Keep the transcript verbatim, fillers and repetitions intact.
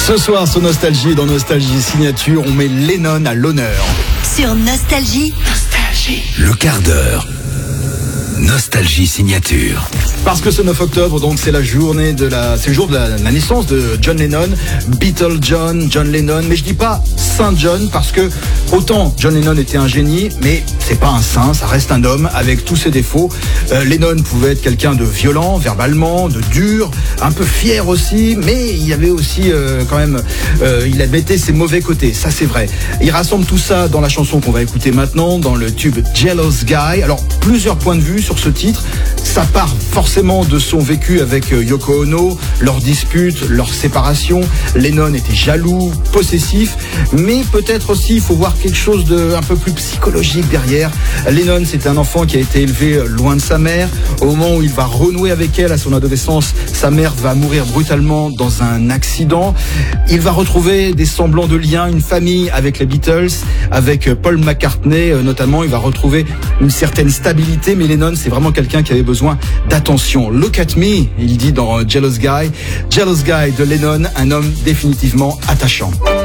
Ce soir sur Nostalgie, dans Nostalgie Signature, on met Lennon à l'honneur. Sur Nostalgie, Nostalgie, le quart d'heure. Nostalgie Signature. Parce que ce neuf octobre, donc, c'est la journée de la, c'est le jour de la, la naissance de John Lennon, Beatle John, John Lennon. Mais je dis pas Saint John parce que autant John Lennon était un génie, mais c'est pas un saint, ça reste un homme avec tous ses défauts. Euh, Lennon pouvait être quelqu'un de violent, verbalement, de dur, un peu fier aussi, mais il y avait aussi euh, quand même, euh, il admettait ses mauvais côtés, ça c'est vrai. Il rassemble tout ça dans la chanson qu'on va écouter maintenant, dans le tube Jealous Guy. Alors plusieurs points de vue sur ce titre. Ça part forcément de son vécu avec Yoko Ono, leur dispute, leur séparation. Lennon était jaloux, possessif, mais peut-être aussi il faut voir quelque chose de un peu plus psychologique derrière. Lennon, c'est un enfant qui a été élevé loin de sa mère. Au moment où il va renouer avec elle à son adolescence, sa mère va mourir brutalement dans un accident. Il va retrouver des semblants de liens, une famille avec les Beatles, avec Paul McCartney notamment. Il va retrouver une certaine stabilité, mais Lennon, c'est vraiment quelqu'un qui avait besoin d'attention. Look at me, il dit dans Jealous Guy. Jealous Guy de Lennon, un homme définitivement attachant.